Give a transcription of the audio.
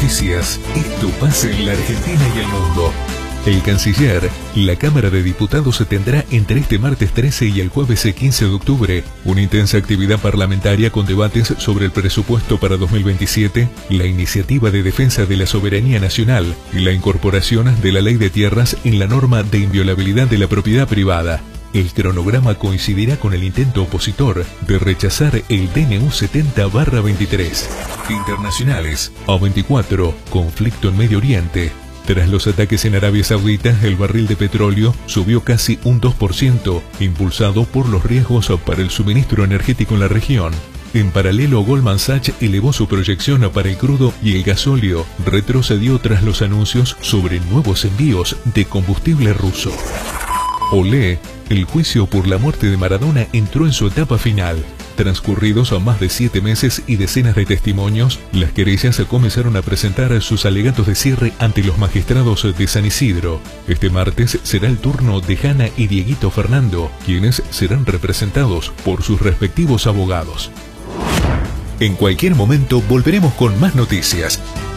Noticias. Esto pasa en la Argentina y el mundo. El canciller, la Cámara de Diputados tendrá entre este martes 13 y el jueves 15 de octubre una intensa actividad parlamentaria con debates sobre el presupuesto para 2027, la iniciativa de defensa de la soberanía nacional y la incorporación de la ley de tierras en la norma de inviolabilidad de la propiedad privada. El cronograma coincidirá con el intento opositor de rechazar el DNU 70/23. Internacionales. A24. Conflicto en Medio Oriente. Tras los ataques en Arabia Saudita, el barril de petróleo subió casi un 2%, impulsado por los riesgos para el suministro energético en la región. En paralelo, Goldman Sachs elevó su proyección para el crudo y el gasóleo retrocedió tras los anuncios sobre nuevos envíos de combustible ruso. Olé, el juicio por la muerte de Maradona entró en su etapa final. Transcurridos a más de 7 meses y decenas de testimonios, las querellas comenzaron a presentar sus alegatos de cierre ante los magistrados de San Isidro. Este martes será el turno de Hanna y Dieguito Fernando, quienes serán representados por sus respectivos abogados. En cualquier momento volveremos con más noticias.